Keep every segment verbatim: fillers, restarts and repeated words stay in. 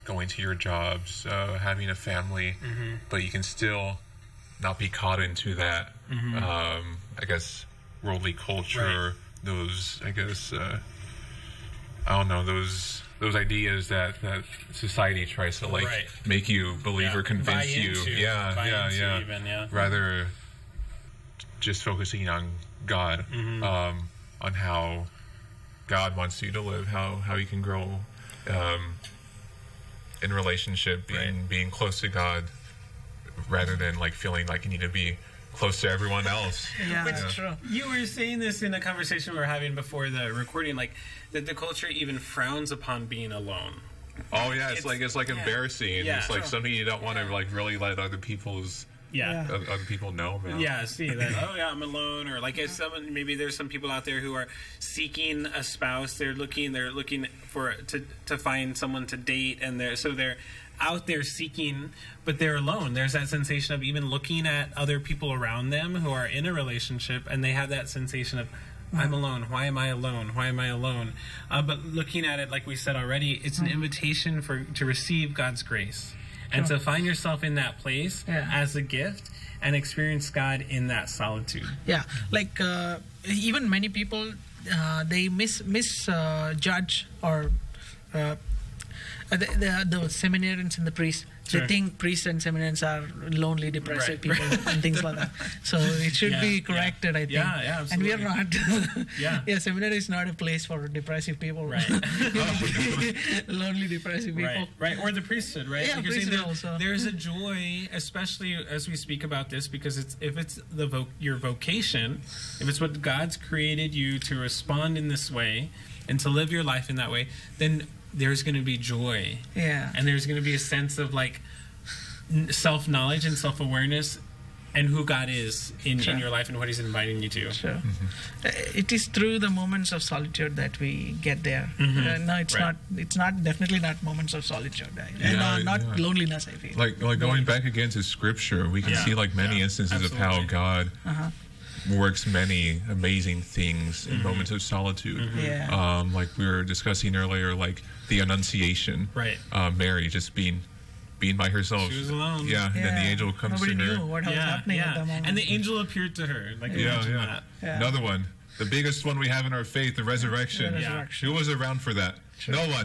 going to your jobs, uh, having a family, mm-hmm. but you can still not be caught into that, mm-hmm. um, I guess, worldly culture, right. those, I guess, uh, I don't know, those those ideas that, that society tries to, like, right. make you believe yeah. or convince you. Into, yeah, yeah, yeah. Even, yeah. Rather just focusing on God, mm-hmm. um, on how God wants you to live, how, how you can grow um, in relationship, being right. being close to God, rather than, like, feeling like you need to be close to everyone else. Yeah, that's true. You were saying this in a conversation we were having before the recording, like that the culture even frowns upon being alone. Oh yeah, it's, it's like it's like yeah. embarrassing. Yeah. It's like True. something you don't want to like really let other people's yeah, uh, other people know about. Yeah, see that. Oh yeah, I'm alone, or like if someone maybe there's some people out there who are seeking a spouse. They're looking. They're looking for to to find someone to date, and they're so they're out there seeking, but they're alone. There's that sensation of even looking at other people around them who are in a relationship, and they have that sensation of, I'm alone. Why am I alone? Why am I alone? Uh, but looking at it, like we said already, it's an invitation for to receive God's grace and Sure. to find yourself in that place Yeah. as a gift and experience God in that solitude. Yeah, like uh, even many people, uh, they mis misjudge uh, or uh, the, the, the seminarians and the priests. Sure. They think priests and seminarians are lonely, depressive Right. people and things like that. So it should Yeah, be corrected, yeah. I think. Yeah, yeah, and we are absolutely. not. Yeah. yeah, seminary is not a place for depressive people. Right. lonely, depressive people. Right, right, or the priesthood, right? Yeah, Like you're saying priesthood there- also. There's a joy, especially as we speak about this, because it's if it's the vo- your vocation, if it's what God's created you to respond in this way and to live your life in that way, then there's going to be joy, Yeah. and there's going to be a sense of like n- self-knowledge and self-awareness and who God is in, Sure. in your life and what He's inviting you to. Sure. Uh, It is through the moments of solitude that we get there. Mhm. Uh, no, it's Right. not. It's not definitely not moments of solitude. I- and Yeah, uh, not yeah. loneliness. I feel. Like like going back again to Scripture, we can Yeah. see like many Yeah. instances of how Absolutely. God Uh-huh. works many amazing things in moments of solitude. Yeah. Um, like we were discussing earlier, like the Annunciation, Right. Uh, Mary just being being by herself. She was alone. Yeah, and then the Yeah. angel comes Nobody to her. knew what was Yeah, happening at yeah. the moment. And the angel appeared to her. Like Yeah, imagine yeah. that. Yeah. Another one, the biggest one we have in our faith, the resurrection. The Yeah. resurrection. Who was around for that? No one.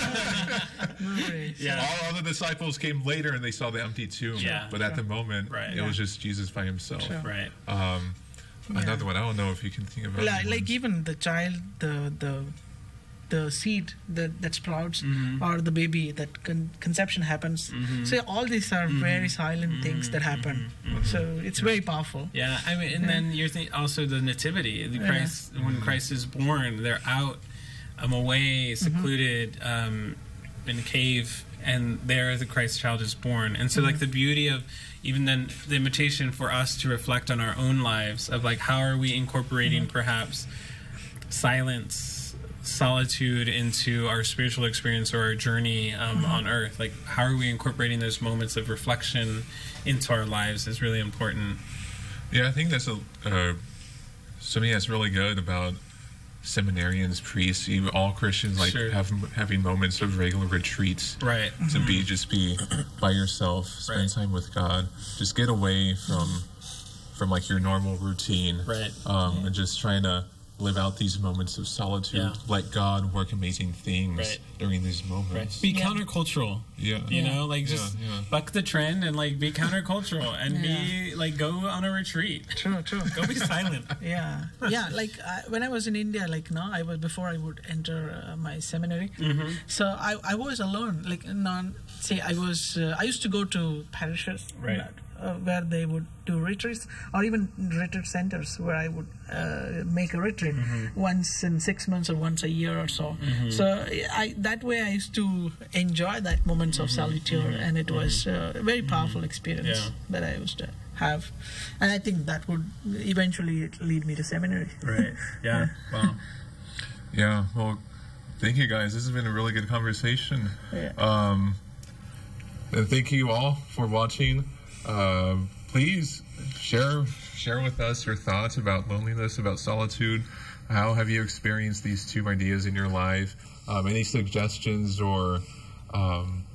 Nobody. Yeah. All other disciples came later and they saw the empty tomb. Yeah. But at the moment, Right. it Yeah. was just Jesus by himself. Sure. Right. Um, Another one, I don't know if you can think about Like, other like ones. even the child, the the the seed that that sprouts, Mhm. or the baby that con- conception happens. Mhm. So all these are Mhm. very silent things that happen. So it's very powerful. Yeah, I mean, and Yeah. then you're think also the nativity. The Yeah. Christ, when Christ is born, they're out, um, away, secluded, um, in a cave, and there the Christ child is born. And so, like the beauty of even then the invitation for us to reflect on our own lives of like how are we incorporating perhaps silence, solitude into our spiritual experience or our journey um, on earth. Like how are we incorporating those moments of reflection into our lives is really important. Yeah, I think that's a uh, something that's really good about seminarians, priests, even all Christians, like Sure. have, having moments of regular retreats Right. to be just be by yourself, spend Right. time with God, just get away from from like your normal routine, Right. Um, and just trying to live out these moments of solitude, Yeah. let God work amazing things Right. during these moments. Be Yeah. countercultural. Yeah, You Yeah. know, like Yeah, just yeah. buck the trend and like be countercultural and be like go on a retreat. True, true. Go be silent. Yeah, yeah. Like I, when I was in India, like no, I was before I would enter uh, my seminary. Mm-hmm. So I, I was alone. Like non, say I was. Uh, I used to go to parishes, Right. uh, where they would do retreats, or even retreat centers where I would uh, make a retreat once in six months or once a year or so. So I that way I used to enjoy that moments of solitude, and it was uh, a very powerful experience Yeah. that I used to have, and I think that would eventually lead me to seminary. Right. Yeah. Wow. Yeah, well, thank you guys. This has been a really good conversation. Yeah. Um, and thank you all for watching. Uh, please share share with us your thoughts about loneliness, about solitude. How have you experienced these two ideas in your life? Um, any suggestions or um,